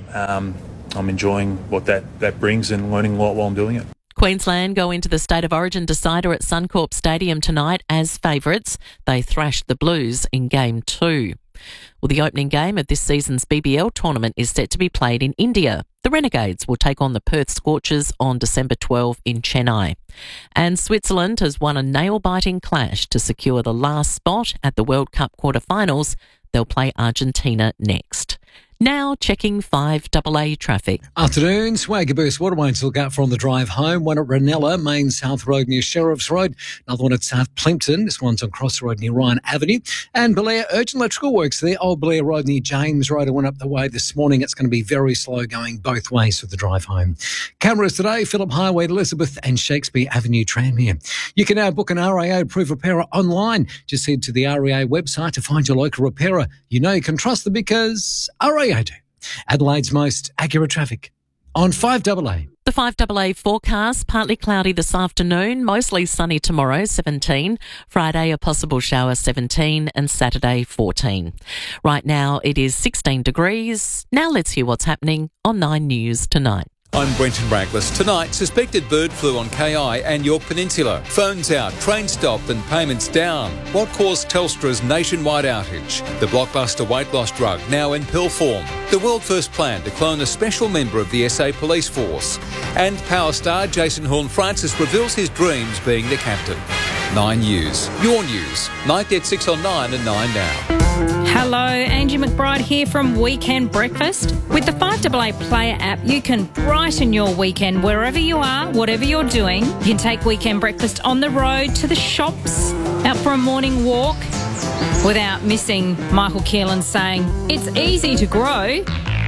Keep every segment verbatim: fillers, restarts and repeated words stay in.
um, I'm enjoying what that, that brings and learning a lot while I'm doing it. Queensland go into the State of Origin decider at Suncorp Stadium tonight as favourites. They thrashed the Blues in Game two. Well, the opening game of this season's B B L tournament is set to be played in India. The Renegades will take on the Perth Scorchers on December twelfth in Chennai. And Switzerland has won a nail-biting clash to secure the last spot at the World Cup quarterfinals. They'll play Argentina next. Now checking five A A traffic. Afternoon, Swagger Boost Waterway to look out for on the drive home. One at Ranella, Main South Road near Sheriff's Road. Another one at South Plimpton. This one's on Cross Road near Ryan Avenue. And Blair, urgent electrical works there. Old Blair Road near James Road. I went up the way this morning. It's going to be very slow going both ways for the drive home. Cameras today, Phillip Highway, Elizabeth and Shakespeare Avenue tram here. You can now book an R A A approved repairer online. Just head to the R A A website to find your local repairer. You know you can trust them because R A A do. Adelaide's most accurate traffic on five A A. The five A A forecast, partly cloudy this afternoon, mostly sunny tomorrow, seventeen. Friday, a possible shower, seventeen, and Saturday, fourteen. Right now, it is sixteen degrees. Now let's hear what's happening on Nine News tonight. I'm Brenton Braglis. Tonight, suspected bird flu on K I and York Peninsula. Phones out, train stopped and payments down. What caused Telstra's nationwide outage? The blockbuster weight loss drug now in pill form. The world first plan to clone a special member of the S A Police Force. And power star Jason Horne-Francis reveals his dreams being the captain. Nine News. Your news. Night at six on nine and nine now. Hello, Angie McBride here from Weekend Breakfast. With the five A A Player app, you can brighten your weekend wherever you are, whatever you're doing. You can take Weekend Breakfast on the road, to the shops, out for a morning walk, without missing Michael Keelan saying, it's easy to grow,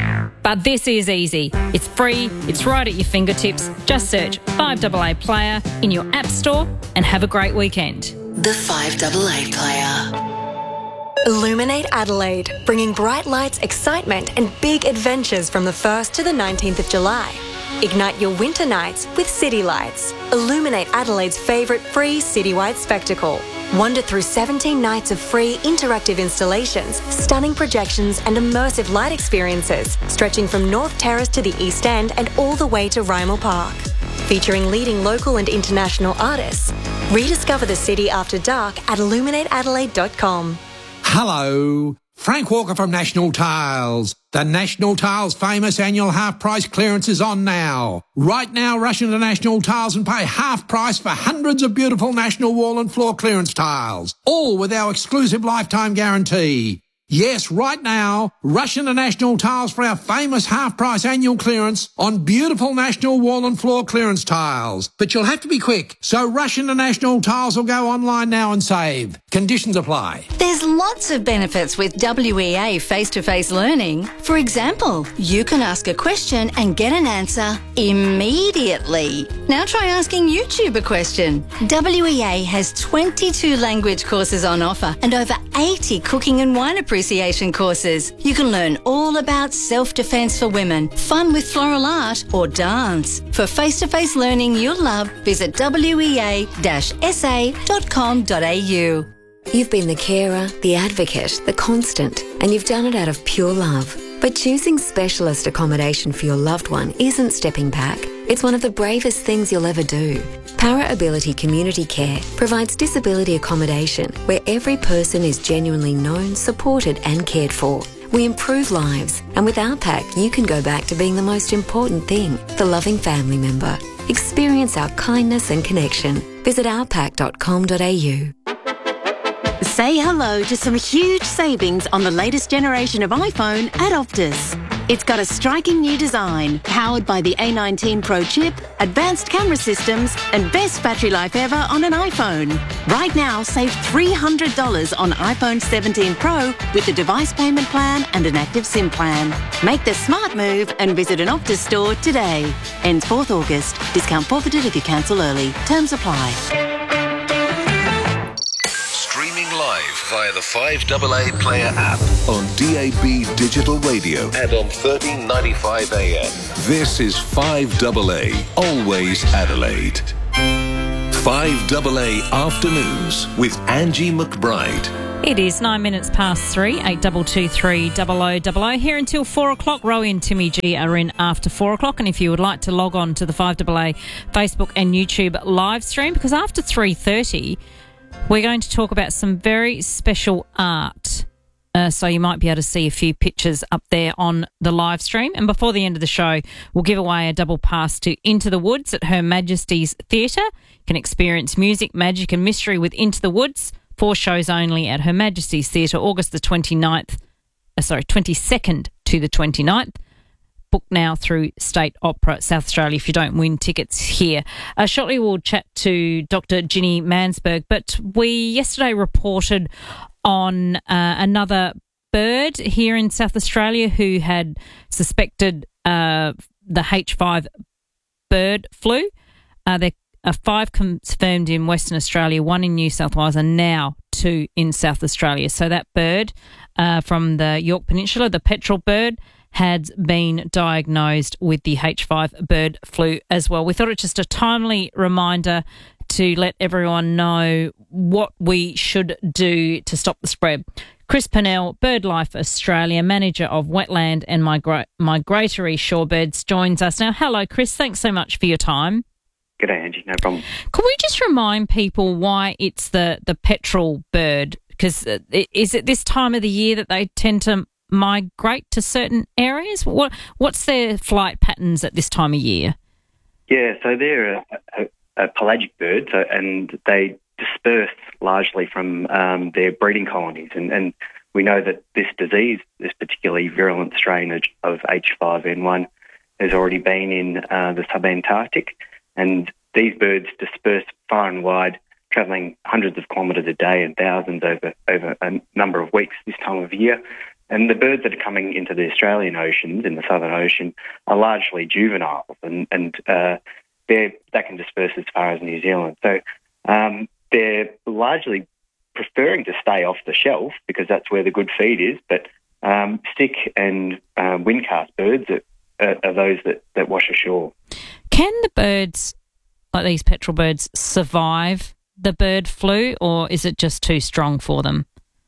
but this is easy. It's free, it's right at your fingertips. Just search five A A Player in your app store and have a great weekend. The five A A Player. Illuminate Adelaide, bringing bright lights, excitement and big adventures from the first to the nineteenth of July. Ignite your winter nights with City Lights. Illuminate Adelaide's favourite free citywide spectacle. Wander through seventeen nights of free interactive installations, stunning projections and immersive light experiences, stretching from North Terrace to the East End and all the way to Rymel Park. Featuring leading local and international artists. Rediscover the city after dark at illuminate adelaide dot com. Hello, Frank Walker from National Tiles. The National Tiles famous annual half price clearance is on now. Right now, rush into National Tiles and pay half price for hundreds of beautiful National wall and floor clearance tiles, all with our exclusive lifetime guarantee. Yes, right now, rush into National Tiles for our famous half-price annual clearance on beautiful National wall and floor clearance tiles. But you'll have to be quick, so rush into National Tiles or go online now and save. Conditions apply. There's lots of benefits with W E A face-to-face learning. For example, you can ask a question and get an answer immediately. Now try asking YouTube a question. W E A has twenty-two language courses on offer and over eighty cooking and wine appreciation courses. You can learn all about self-defense for women, fun with floral art or dance. For face-to-face learning you'll love, visit w e a dash s a dot com dot a u. You've been the carer, the advocate, the constant, and you've done it out of pure love. But choosing specialist accommodation for your loved one isn't stepping back. It's one of the bravest things you'll ever do. Para Ability Community Care provides disability accommodation where every person is genuinely known, supported and cared for. We improve lives, and with our pack you can go back to being the most important thing, the loving family member. Experience our kindness and connection. Visit our pack dot com dot a u. Say hello to some huge savings on the latest generation of iPhone at Optus. It's got a striking new design, powered by the A nineteen Pro chip, advanced camera systems, and best battery life ever on an iPhone. Right now, save three hundred dollars on iPhone seventeen Pro with a device payment plan and an active SIM plan. Make the smart move and visit an Optus store today. Ends fourth August. Discount forfeited if you cancel early. Terms apply. Live via the five A A Player app on D A B Digital Radio and on thirteen ninety-five A M. This is five A A, always Adelaide. five A A Afternoons with Angie McBride. It is nine minutes past three, eight double two three double o double o. Here until four o'clock. Rowie and Timmy G are in after four o'clock. And if you would like to log on to the five A A Facebook and YouTube live stream, because after three thirty, we're going to talk about some very special art. Uh, so you might be able to see a few pictures up there on the live stream. And before the end of the show, we'll give away a double pass to Into the Woods at Her Majesty's Theatre. You can experience music, magic and mystery with Into the Woods. Four shows only at Her Majesty's Theatre, August the twenty-ninth, uh, sorry, twenty-second to the twenty-ninth. Book now through State Opera South Australia if you don't win tickets here. Uh, shortly we'll chat to Doctor Ginny Mansberg, but we yesterday reported on uh, another bird here in South Australia who had suspected uh, the H five bird flu. Uh, there are five confirmed in Western Australia, one in New South Wales, and now two in South Australia. So that bird uh, from the Yorke Peninsula, the petrel bird, had been diagnosed with the H five bird flu as well. We thought it just a timely reminder to let everyone know what we should do to stop the spread. Chris Purnell, BirdLife Australia, Manager of Wetland and Migra- Migratory Shorebirds, joins us now. Hello, Chris. Thanks so much for your time. G'day, Angie. No problem. Could we just remind people why it's the, the petrel bird? Because uh, is it this time of the year that they tend to migrate to certain areas? What What's their flight patterns at this time of year? Yeah, so they're a, a, a pelagic bird, so, and they disperse largely from um, their breeding colonies. And, and we know that this disease, this particularly virulent strain of, of H five N one, has already been in uh, the subantarctic. And these birds disperse far and wide, travelling hundreds of kilometres a day and thousands over, over a number of weeks this time of year. And the birds that are coming into the Australian oceans, in the Southern Ocean, are largely juveniles, and, and uh, they can disperse as far as New Zealand. So um, they're largely preferring to stay off the shelf because that's where the good feed is, but um, stick and uh, windcast birds are, are those that, that wash ashore. Can the birds, like these petrel birds, survive the bird flu, or is it just too strong for them?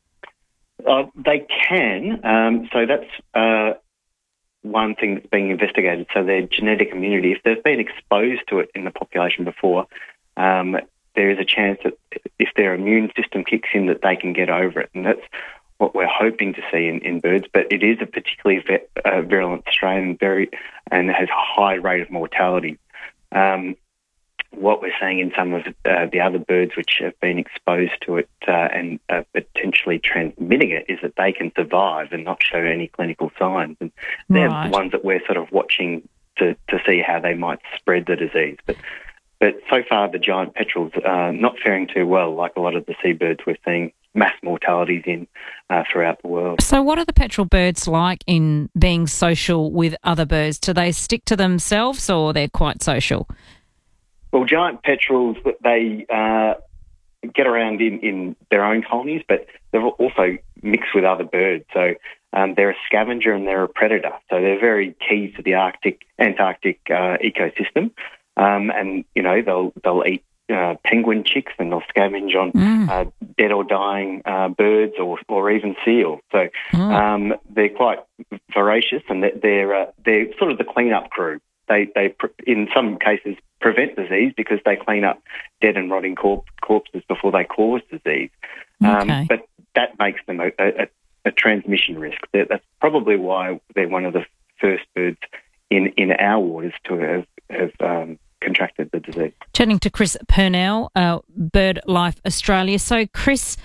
Uh, they can. Um, so that's uh, one thing that's being investigated. So their genetic immunity, if they've been exposed to it in the population before, um, there is a chance that if their immune system kicks in that they can get over it. And that's what we're hoping to see in, in birds. But it is a particularly ve- uh, virulent strain very, and has a high rate of mortality. Um, what we're seeing in some of uh, the other birds which have been exposed to it uh, and uh, potentially transmitting it is that they can survive and not show any clinical signs. And they're Right. the ones that we're sort of watching to, to see how they might spread the disease. But but so far the giant petrels are not faring too well, like a lot of the seabirds we're seeing mass mortalities in uh, throughout the world. So what are the petrel birds like in being social with other birds? Do they stick to themselves or they're quite social? Well, giant petrels, they uh, get around in, in their own colonies, but they're also mixed with other birds. So um, they're a scavenger and they're a predator. So they're very key to the Arctic, Antarctic uh, ecosystem. Um, and, you know, they'll they'll eat uh, penguin chicks and they'll scavenge on Mm. uh, dead or dying uh, birds or, or even seals. So Mm. um, they're quite voracious and they're, they're, uh, they're sort of the clean-up crew. They, they, in some cases, prevent disease because they clean up dead and rotting corp- corpses before they cause disease. Um, Okay. but that makes them a, a, a transmission risk. That- That's probably why they're one of the first birds in, in our waters to have, have um, contracted the disease. Chatting to Chris Purnell, uh, BirdLife Australia. So, Chris,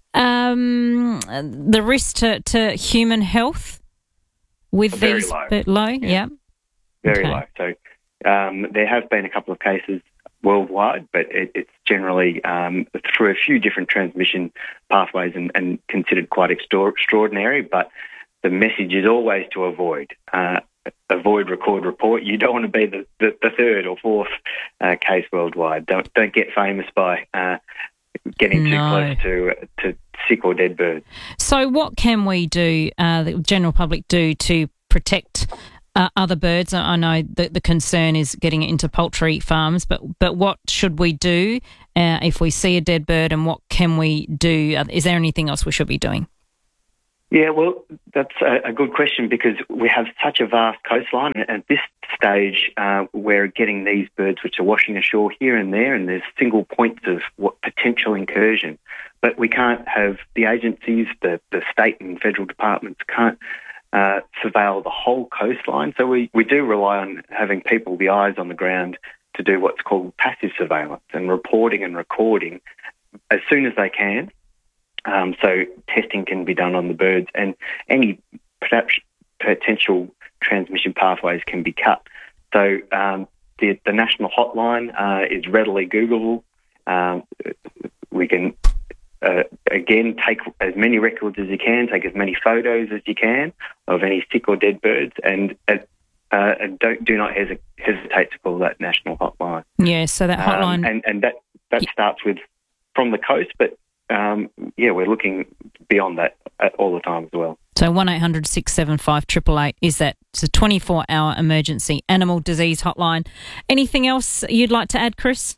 um, the risk to, to human health with Very these low. bird- low, yeah. Very Okay. low. So um, there have been a couple of cases worldwide, but it, it's generally um, through a few different transmission pathways and, and considered quite extra- extraordinary. But the message is always to avoid. Uh, avoid, record, report. You don't want to be the, the, the third or fourth uh, case worldwide. Don't don't get famous by uh, getting too No. close to to sick or dead birds. So what can we do, uh, the general public do to protect uh, other birds? I know that the concern is getting it into poultry farms, but but what should we do uh, if we see a dead bird, and what can we do? Is there anything else we should be doing? Yeah, well, that's a, a good question because we have such a vast coastline. At this stage, uh, we're getting these birds which are washing ashore here and there, and there's single points of what potential incursion. But we can't have the agencies, the, the state and federal departments can't uh, surveil the whole coastline. So we, we do rely on having people, the eyes on the ground, to do what's called passive surveillance and reporting and recording as soon as they can. Um, so testing can be done on the birds, and any perhaps potential transmission pathways can be cut. So um, the, the national hotline uh, is readily Googleable. Um, we can, uh, again, take as many records as you can, take as many photos as you can of any sick or dead birds, and uh, uh, don't do not hes- hesitate to call that national hotline. Yeah, so that hotline... Um, and, and that, that starts with from the coast, but Um, yeah, we're looking beyond that all the time as well. So one eight hundred six seven five eight eight eight is that it's a twenty-four hour emergency animal disease hotline. Anything else you'd like to add, Chris?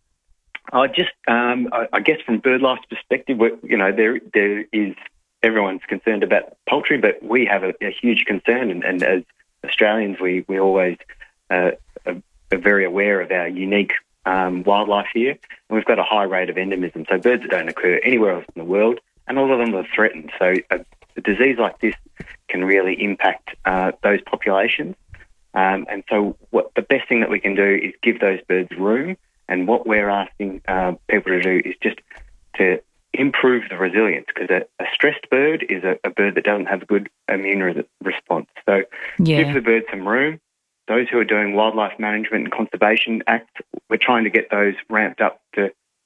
I just, um, I, I guess from BirdLife's perspective, you know, there there is, everyone's concerned about poultry, but we have a, a huge concern, and, and as Australians, we, we always uh, are, are very aware of our unique Um, wildlife here, and we've got a high rate of endemism, so birds that don't occur anywhere else in the world, and all of them are threatened. So a, a disease like this can really impact uh, those populations, um, and so what the best thing that we can do is give those birds room, and what we're asking uh, people to do is just to improve the resilience, because a, a stressed bird is a, a bird that doesn't have a good immune re- response. So yeah. give the bird some room. Those who are doing wildlife management and conservation acts, we're trying to get those ramped up to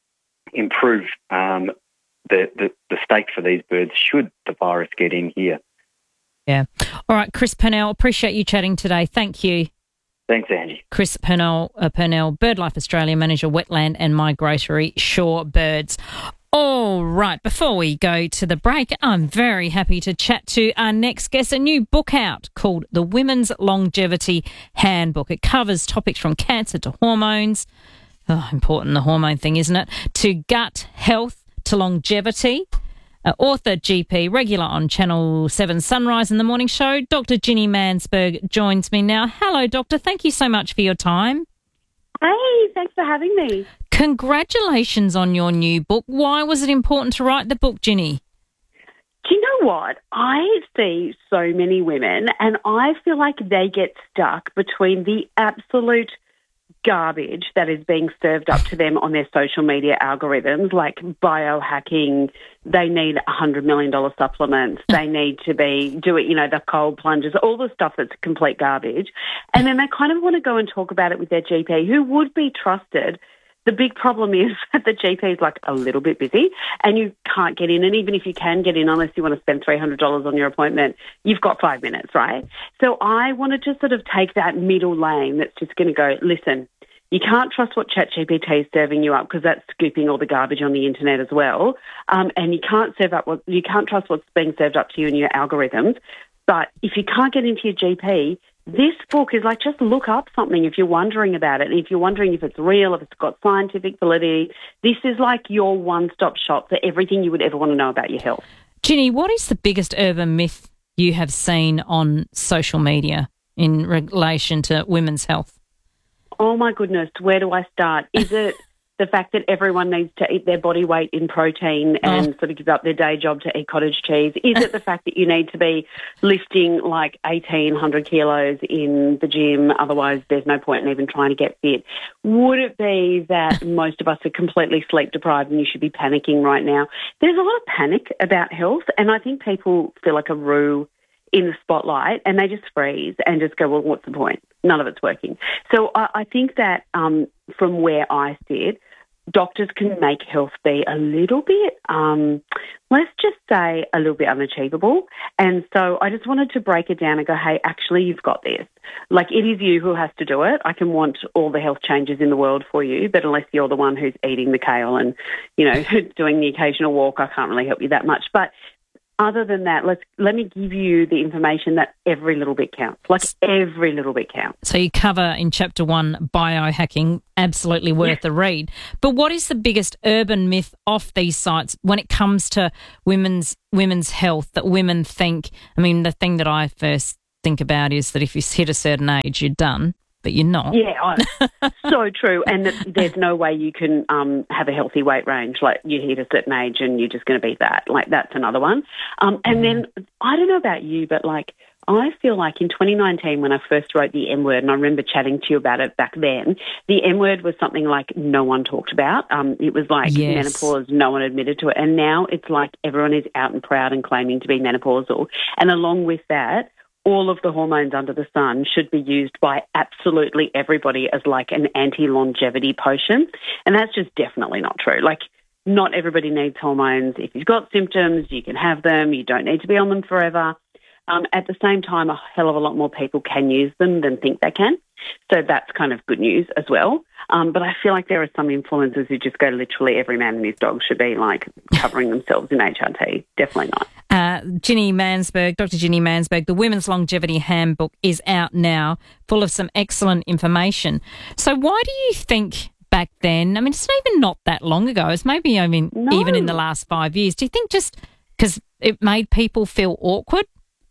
improve um, the, the, the state for these birds should the virus get in here. Yeah. All right, Chris Purnell, appreciate you chatting today. Thank you. Thanks, Angie. Chris Purnell, uh, Purnell, BirdLife Australia Manager, Wetland and Migratory Shore Birds. All right, before we go to the break, I'm very happy to chat to our next guest. A new book out called The Women's Longevity Handbook. It covers topics from cancer to hormones. Oh, important, the hormone thing, isn't it? To gut health, to longevity. Uh, author, G P, regular on Channel seven Sunrise in the Morning Show, Doctor Ginny Mansberg joins me now. Hello, Doctor. Thank you so much for your time. Hey, thanks for having me. Congratulations on your new book. Why was it important to write the book, Ginny? Do you know what? I see so many women and I feel like they get stuck between the absolute garbage that is being served up to them on their social media algorithms, like biohacking. They need one hundred million dollars supplements. They need to be doing, you know, the cold plunges, all the stuff that's complete garbage. And then they kind of want to go and talk about it with their G P, who would be trusted. The big problem is that the G P is like a little bit busy and you can't get in. And even if you can get in, unless you want to spend three hundred dollars on your appointment, you've got five minutes, right? So I wanted to sort of take that middle lane that's just going to go, listen, you can't trust what ChatGPT is serving you up because that's scooping all the garbage on the internet as well. Um, and you can't serve up what you can't trust what's being served up to you in your algorithms. But if you can't get into your G P, this book is like, just look up something if you're wondering about it. And if you're wondering if it's real, if it's got scientific validity, this is like your one-stop shop for everything you would ever want to know about your health. Ginny, what is the biggest urban myth you have seen on social media in relation to women's health? Oh, my goodness, where do I start? Is it the fact that everyone needs to eat their body weight in protein and oh. sort of give up their day job to eat cottage cheese? Is it the fact that you need to be lifting like eighteen hundred kilos in the gym, otherwise there's no point in even trying to get fit? Would it be that most of us are completely sleep deprived and you should be panicking right now? There's a lot of panic about health, and I think people feel like a roux in the spotlight and they just freeze and just go, well, what's the point? None of it's working. So I, I think that um, from where I sit, doctors can make health be a little bit, um, let's just say, a little bit unachievable. And so I just wanted to break it down and go, hey, actually, you've got this. Like, it is you who has to do it. I can want all the health changes in the world for you, but unless you're the one who's eating the kale and, you know, doing the occasional walk, I can't really help you that much. But other than that, let's let me give you the information that every little bit counts. Like every little bit counts. So you cover in chapter one biohacking, absolutely worth Yeah. a read. But what is the biggest urban myth off these sites when it comes to women's women's health that women think? I mean, the thing that I first think about is that if you hit a certain age, you're done. But you're not. Yeah, I, so true. And that there's no way you can um, have a healthy weight range. Like you hit a certain age and you're just going to be that. Like that's another one. Um, and then I don't know about you, but like I feel like in twenty nineteen when I first wrote the M word, and I remember chatting to you about it back then, the M word was something like no one talked about. Um, it was like Yes. menopause, no one admitted to it. And now it's like everyone is out and proud and claiming to be menopausal. And along with that, all of the hormones under the sun should be used by absolutely everybody as like an anti-longevity potion. And that's just definitely not true. Like, not everybody needs hormones. If you've got symptoms, you can have them. You don't need to be on them forever. Um, at the same time, a hell of a lot more people can use them than think they can. So that's kind of good news as well. Um, but I feel like there are some influencers who just go literally every man and his dog should be like covering themselves in H R T. Definitely not. Uh, Ginny Mansberg, Doctor Ginny Mansberg, the Women's Longevity Handbook is out now, full of some excellent information. So why do you think back then, I mean, it's not even not that long ago, it's maybe, I mean, No. even in the last five years, do you think just because it made people feel awkward?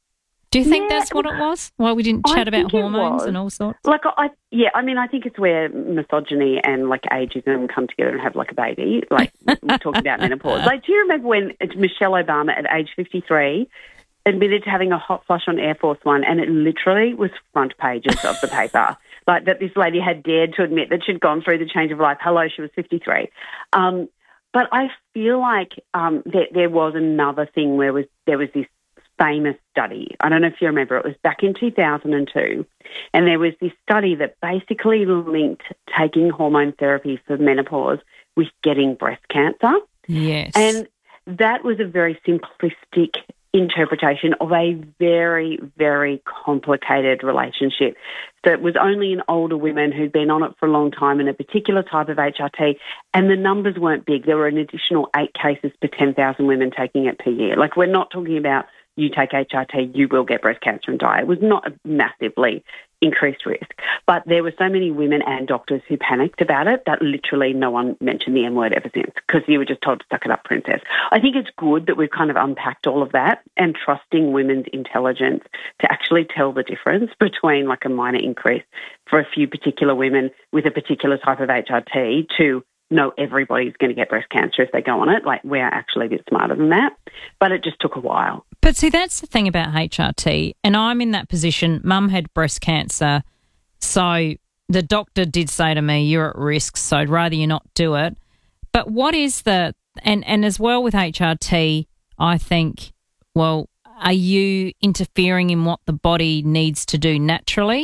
Do you think Yeah, that's what it was? Why we didn't I chat about think it hormones was. and all sorts? Like, I, yeah, I mean, I think it's where misogyny and, like, ageism come together and have, like, a baby. Like, we're talking about menopause. Like, do you remember when Michelle Obama, at age fifty-three, admitted to having a hot flush on Air Force One, and it literally was front pages of the paper. Like, that this lady had dared to admit that she'd gone through the change of life. Hello, she was fifty-three. Um, but I feel like um, that there was another thing where was there was this famous study. I don't know if you remember. It was back in two thousand two, and there was this study that basically linked taking hormone therapy for menopause with getting breast cancer. Yes. And that was a very simplistic interpretation of a very, very complicated relationship that was only in older women who'd been on it for a long time in a particular type of H R T, and the numbers weren't big. There were an additional eight cases per ten thousand women taking it per year. Like, we're not talking about you take H R T, you will get breast cancer and die. It was not a massively increased risk. But there were so many women and doctors who panicked about it that literally no one mentioned the M word ever since, because you were just told to suck it up, princess. I think it's good that we've kind of unpacked all of that and trusting women's intelligence to actually tell the difference between like a minor increase for a few particular women with a particular type of H R T to no, everybody's going to get breast cancer if they go on it. Like, we're actually a bit smarter than that. But it just took a while. But see, that's the thing about H R T, and I'm in that position. Mum had breast cancer, so the doctor did say to me, you're at risk, so I'd rather you not do it. But what is the, and, and as well with H R T, I think, well, are you interfering in what the body needs to do naturally,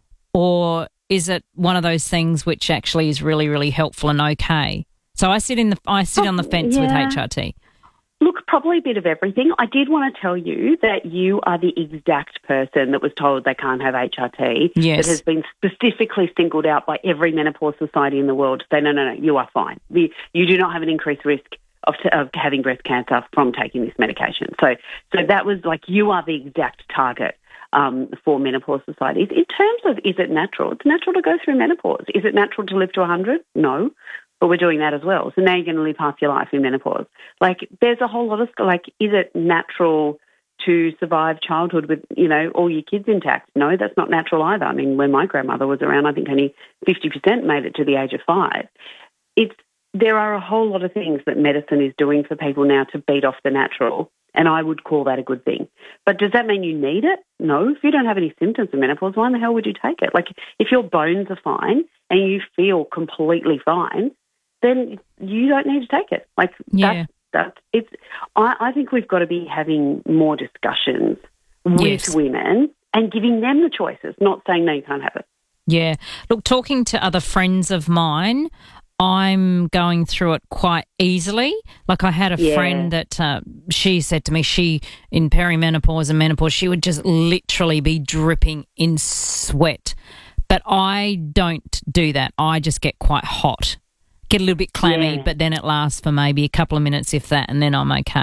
or is it one of those things which actually is really, really helpful and okay? So I sit in the I sit on the fence Yeah. with H R T. Look, probably a bit of everything. I did want to tell you that you are the exact person that was told they can't have H R T. Yes. That has been specifically singled out by every menopause society in the world to say, no, no, no, you are fine. You, you do not have an increased risk of, of having breast cancer from taking this medication. So, so that was like, you are the exact target um, for menopause societies. In terms of, is it natural? It's natural to go through menopause. Is it natural to live to one hundred? No. But we're doing that as well. So now you're going to live half your life in menopause. Like, there's a whole lot of, like, is it natural to survive childhood with, you know, all your kids intact? No, that's not natural either. I mean, when my grandmother was around, I think only fifty percent made it to the age of five. It's, there are a whole lot of things that medicine is doing for people now to beat off the natural, and I would call that a good thing. But does that mean you need it? No. If you don't have any symptoms of menopause, why in the hell would you take it? Like, if your bones are fine and you feel completely fine, then you don't need to take it. Like, Yeah. that's, that's, it's, I, I think we've got to be having more discussions with Yes. women and giving them the choices, not saying, no, you can't have it. Yeah. Look, talking to other friends of mine, I'm going through it quite easily. Like, I had a Yeah. friend that uh, she said to me, she, in perimenopause and menopause, she would just literally be dripping in sweat. But I don't do that. I just get quite hot, get a little bit clammy, Yeah. but then it lasts for maybe a couple of minutes, if that, and then I'm okay.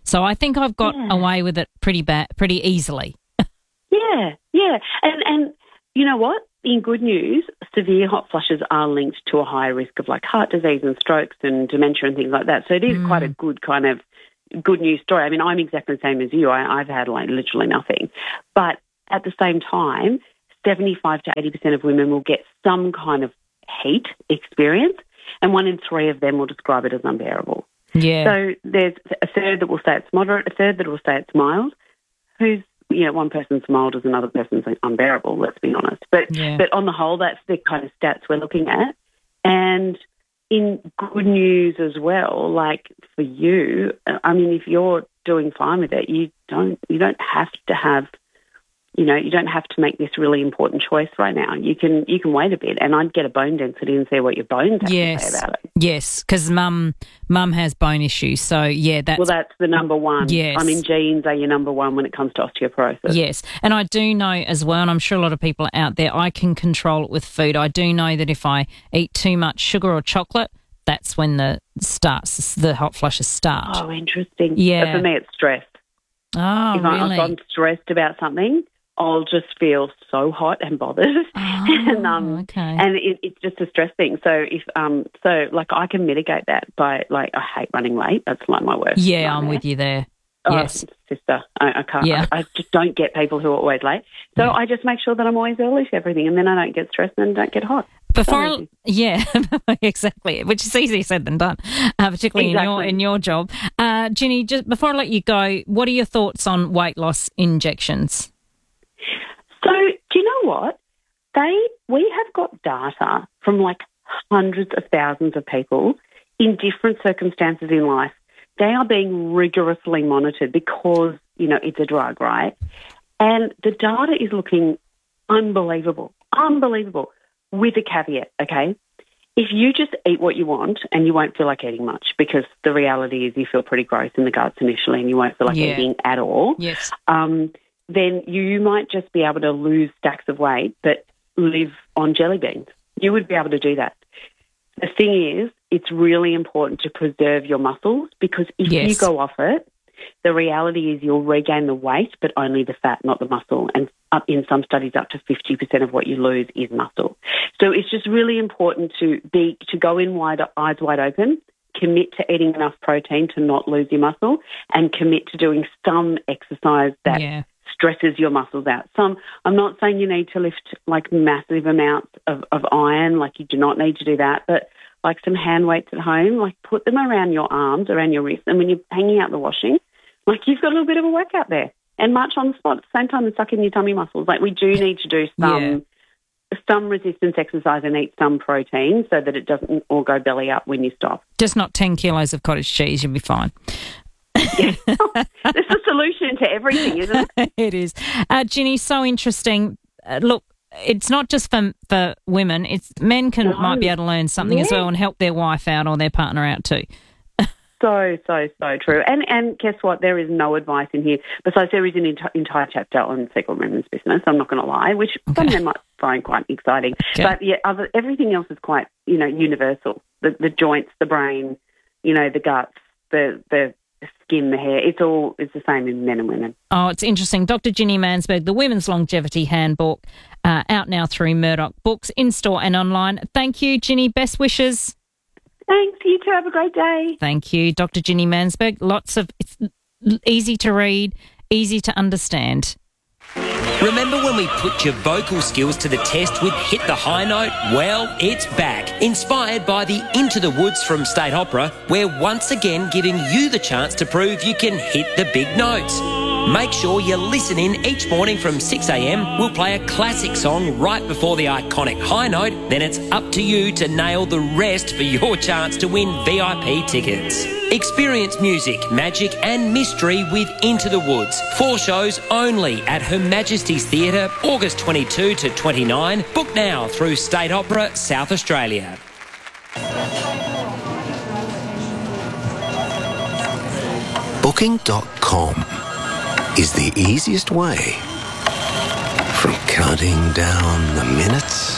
So I think I've got Yeah. away with it pretty bad, pretty easily. Yeah, yeah. And, and you know what? In good news, severe hot flushes are linked to a higher risk of like heart disease and strokes and dementia and things like that. So it is Mm. quite a good kind of good news story. I mean, I'm exactly the same as you. I, I've had like literally nothing. But at the same time, seventy-five to eighty percent of women will get some kind of heat experience, and one in three of them will describe it as unbearable. Yeah. So there's a third that will say it's moderate, a third that will say it's mild. Who's, you know, one person's mild is another person's unbearable, let's be honest. But Yeah. but on the whole, that's the kind of stats we're looking at. And in good news as well, like for you, I mean, if you're doing fine with it, you don't you don't have to have, you know, you don't have to make this really important choice right now. You can you can wait a bit, and I'd get a bone density and see what your bones have to Yes. say about it. Yes, because mum, mum has bone issues. So, yeah, that's... Well, that's the number one. Yes. I mean, genes are your number one when it comes to osteoporosis. Yes, and I do know as well, and I'm sure a lot of people out there, I can control it with food. I do know that if I eat too much sugar or chocolate, that's when the starts the hot flushes start. Oh, interesting. Yeah. But for me, it's stress. Oh, if, I, really? if I'm stressed about something, I'll just feel so hot and bothered, Oh, and um, okay. and it, it's just a stress thing. So if um, so like I can mitigate that by like I hate running late. That's like my worst. Yeah, I'm nightmare. with you there. Oh, Yes. sister, I, I can't. Yeah. I, I just don't get people who are always late. So I just make sure that I'm always early for everything, and then I don't get stressed and don't get hot. Before, So I, yeah, exactly, which is easier said than done, uh, particularly in your Exactly. in your job. Uh, Ginny, just before I let you go, what are your thoughts on weight loss injections? So do you know what? They we have got data from like hundreds of thousands of people in different circumstances in life. They are being rigorously monitored because, you know, it's a drug, right? And the data is looking unbelievable, unbelievable, with a caveat, okay? If you just eat what you want and you won't feel like eating much, because the reality is you feel pretty gross in the guts initially and you won't feel like Yeah. eating at all, Yes. um, then you might just be able to lose stacks of weight but live on jelly beans. You would be able to do that. The thing is, it's really important to preserve your muscles, because if Yes. you go off it, the reality is you'll regain the weight but only the fat, not the muscle. And up in some studies, up to fifty percent of what you lose is muscle. So it's just really important to be to go in wide, eyes wide open, commit to eating enough protein to not lose your muscle, and commit to doing some exercise that Yeah. stresses your muscles out. Some, I'm not saying you need to lift like massive amounts of, of iron, like you do not need to do that, but like some hand weights at home, like put them around your arms, around your wrists, and when you're hanging out the washing, like you've got a little bit of a workout there. And march on the spot at the same time and suck in your tummy muscles. Like we do need to do some some resistance exercise and eat some protein so that it doesn't all go belly up when you stop. Just not ten kilos of cottage cheese, you'll be fine. There's a solution to everything, isn't it? It is. Uh, Ginny, so interesting. Uh, look, it's not just for for women. It's men can No. might be able to learn something as Yeah. well and help their wife out or their partner out too. So, so, so true. And and guess what? There is no advice in here. Besides, there is an enti- entire chapter on sexual women's business, I'm not going to lie, which some men might find quite exciting. Okay. But yeah, other, everything else is quite, you know, universal. The, the joints, the brain, you know, the guts, the, the skin, the hair, it's all, it's the same in men and women. Oh, it's interesting. Doctor Ginny Mansberg, the Women's Longevity Handbook, uh, out now through Murdoch Books, in-store and online. Thank you, Ginny. Best wishes. Thanks. You too. Have a great day. Thank you, Doctor Ginny Mansberg. Lots of, it's l- easy to read, easy to understand. Remember when we put your vocal skills to the test with Hit the High Note? Well, it's back. Inspired by the Into the Woods from State Opera, we're once again giving you the chance to prove you can hit the big notes. Make sure you listen in each morning from six a.m. We'll play a classic song right before the iconic high note. Then it's up to you to nail the rest for your chance to win V I P tickets. Experience music, magic and mystery with Into the Woods. Four shows only at Her Majesty's Theatre, August twenty-second to twenty-ninth. Book now through State Opera, South Australia. Booking dot com is the easiest way from counting down the minutes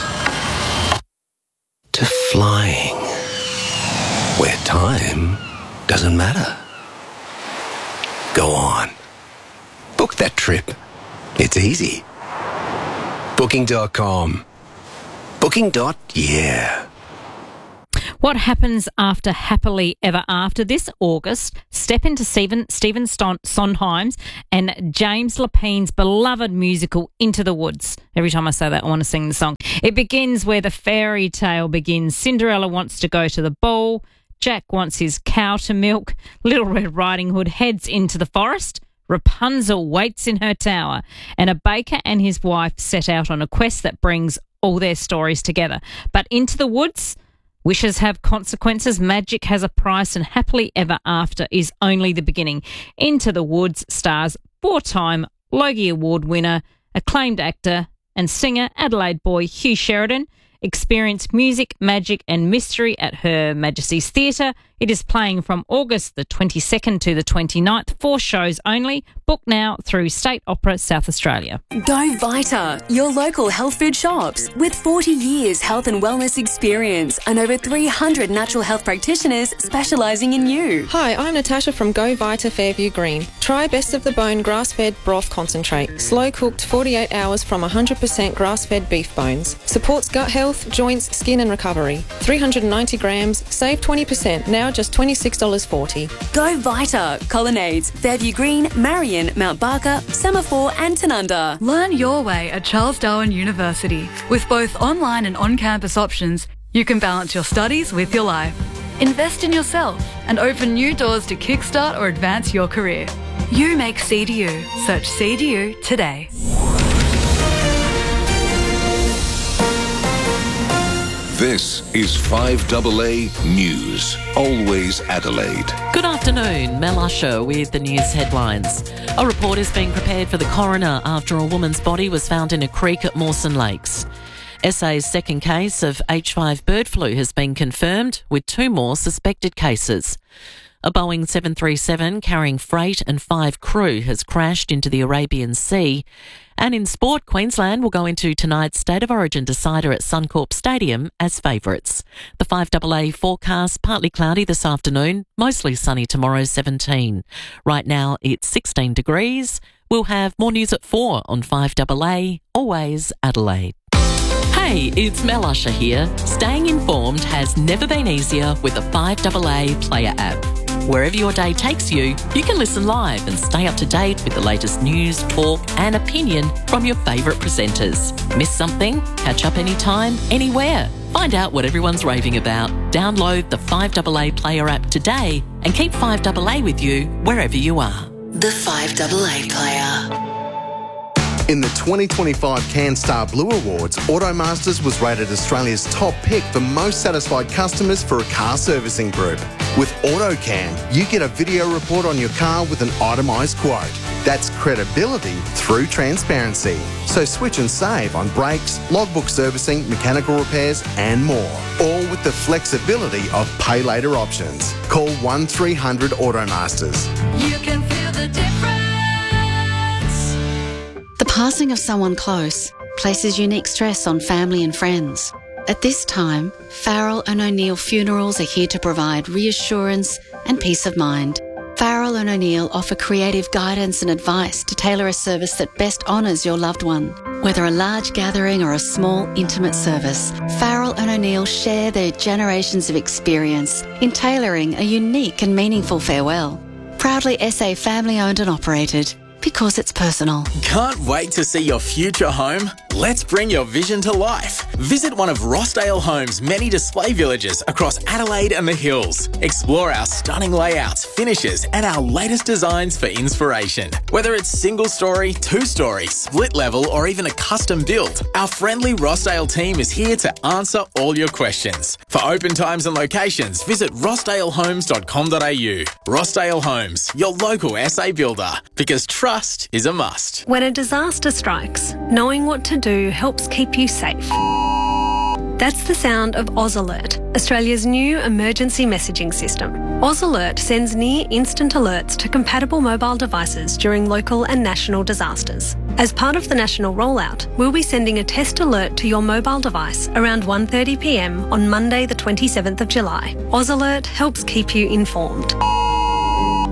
to flying where time doesn't matter. Go on. Book that trip. It's easy. Booking dot com. Booking. Yeah. What happens after Happily Ever After? This August, step into Stephen, Stephen Ston- Sondheim's and James Lapine's beloved musical Into the Woods. Every time I say that, I want to sing the song. It begins where the fairy tale begins. Cinderella wants to go to the ball. Jack wants his cow to milk. Little Red Riding Hood heads into the forest. Rapunzel waits in her tower. And a baker and his wife set out on a quest that brings all their stories together. But Into the Woods... wishes have consequences, magic has a price, and Happily Ever After is only the beginning. Into the Woods stars four-time Logie Award winner, acclaimed actor and singer Adelaide boy Hugh Sheridan. Experience music, magic and mystery at Her Majesty's Theatre. It is playing from August the twenty-second to the twenty-ninth. Four shows only. Book now through State Opera South Australia. Go Vita, your local health food shops. With forty years health and wellness experience and over three hundred natural health practitioners specialising in you. Hi, I'm Natasha from Go Vita Fairview Green. Try Best of the Bone grass-fed broth concentrate. Slow cooked forty-eight hours from one hundred percent grass-fed beef bones. Supports gut health, joints, skin and recovery. three hundred ninety grams, save twenty percent, now just twenty-six dollars forty. Go Vita, Colonnades, Fairview Green, Marion, Mount Barker, Semaphore and Tanunda. Learn your way at Charles Darwin University. With both online and on-campus options, you can balance your studies with your life. Invest in yourself and open new doors to kickstart or advance your career. You make C D U. Search C D U today. This is five A A News, always Adelaide. Good afternoon, Mel Usher with the news headlines. A report is being prepared for the coroner after a woman's body was found in a creek at Mawson Lakes. S A's second case of H five bird flu has been confirmed, with two more suspected cases. A Boeing seven thirty-seven carrying freight and five crew has crashed into the Arabian Sea. And in sport, Queensland will go into tonight's State of Origin decider at Suncorp Stadium as favourites. The five A A forecast, partly cloudy this afternoon, mostly sunny tomorrow, seventeen. Right now it's sixteen degrees. We'll have more news at four on five A A, always Adelaide. Hey, it's Mel Usher here. Staying informed has never been easier with the five A A Player app. Wherever your day takes you, you can listen live and stay up to date with the latest news, talk and opinion from your favourite presenters. Miss something? Catch up anytime, anywhere. Find out what everyone's raving about. Download the five A A Player app today and keep five A A with you wherever you are. The five A A Player. In the twenty twenty-five CanStar Blue Awards, Automasters was rated Australia's top pick for most satisfied customers for a car servicing group. With AutoCam, you get a video report on your car with an itemised quote. That's credibility through transparency. So switch and save on brakes, logbook servicing, mechanical repairs and more. All with the flexibility of pay later options. Call one three hundred Automasters. You can feel the difference. The passing of someone close places unique stress on family and friends. At this time, Farrell and O'Neill Funerals are here to provide reassurance and peace of mind. Farrell and O'Neill offer creative guidance and advice to tailor a service that best honours your loved one. Whether a large gathering or a small, intimate service, Farrell and O'Neill share their generations of experience in tailoring a unique and meaningful farewell. Proudly S A family owned and operated. Because it's personal. Can't wait to see your future home? Let's bring your vision to life. Visit one of Rossdale Homes' many display villages across Adelaide and the Hills. Explore our stunning layouts, finishes, and our latest designs for inspiration. Whether it's single story, two story, split level, or even a custom build, our friendly Rossdale team is here to answer all your questions. For open times and locations, visit rossdale homes dot com dot a u. Rossdale Homes, your local S A builder. Because trust is a must. When a disaster strikes, knowing what to do helps keep you safe. That's the sound of Oz Alert, Australia's new emergency messaging system. Oz Alert sends near instant alerts to compatible mobile devices during local and national disasters. As part of the national rollout, we'll be sending a test alert to your mobile device around one thirty p m on Monday the twenty-seventh of July. Oz Alert helps keep you informed.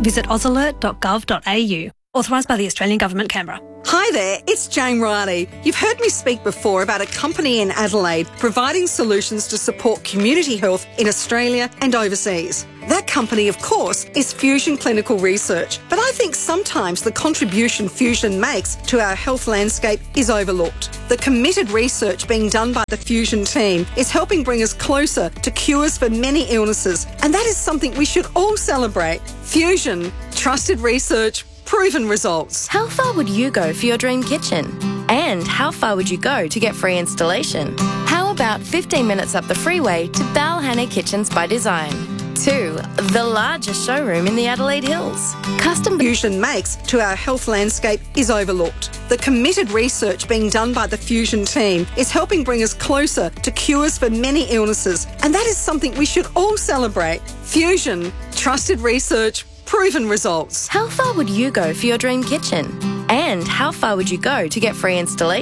Visit ausalert dot gov dot a u. Authorised by the Australian Government, Canberra. Hi there, it's Jane Riley. You've heard me speak before about a company in Adelaide providing solutions to support community health in Australia and overseas. That company, of course, is Fusion Clinical Research. But I think sometimes the contribution Fusion makes to our health landscape is overlooked. The committed research being done by the Fusion team is helping bring us closer to cures for many illnesses. And that is something we should all celebrate. Fusion, trusted research, proven results. How far would you go for your dream kitchen? And how far would you go to get free installation? How about fifteen minutes up the freeway to Balhanna Kitchens by Design? Two, the largest showroom in the Adelaide Hills. Custom Fusion makes to our health landscape is overlooked. The committed research being done by the Fusion team is helping bring us closer to cures for many illnesses. And that is something we should all celebrate. Fusion, trusted research, proven results. How far would you go for your dream kitchen? And how far would you go to get free installation?